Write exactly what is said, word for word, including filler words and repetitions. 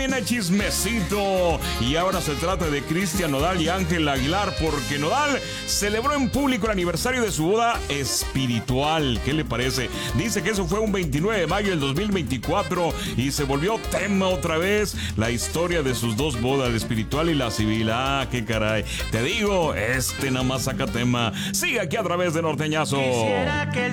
viene chismecito. Y ahora se trata de Cristian Nodal y Ángela Aguilar, porque Nodal celebró en público el aniversario de su boda espiritual. ¿Qué le parece? Dice que eso fue un veintinueve de mayo del dos mil veinticuatro y se volvió tema otra vez la historia de sus dos bodas, la espiritual y la civil. Ah, qué caray. Te digo, este nada más saca tema. Sigue aquí a través de Norteñazo. Quisiera que el